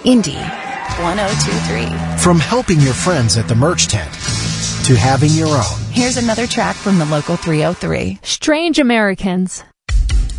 Indy 1023. From helping your friends at the merch tent to having your own. Here's another track from the local 303. Strange Americans.